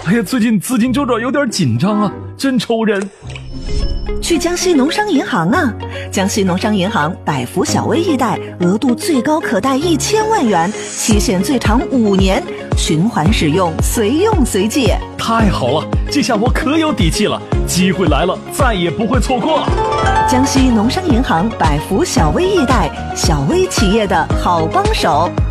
哎呀，最近资金周转有点紧张啊，真愁人。 去江西农商银行啊！江西农商银行百福小微易贷，额度最高可贷1000万元，期限最长5年，循环使用，随用随借。 太好了，这下我可有底气了，机会来了，再也不会错过了。 江西农商银行百福小微易贷，小微企业的好帮手。